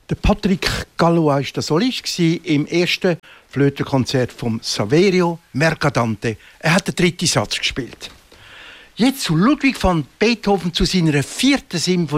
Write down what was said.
Der Patrick Gallois war der Solist im ersten Flötenkonzert vom Saverio Mercadante. Er hat den dritten Satz gespielt. Jetzt zu Ludwig van Beethoven zu seiner 4. Symphonie.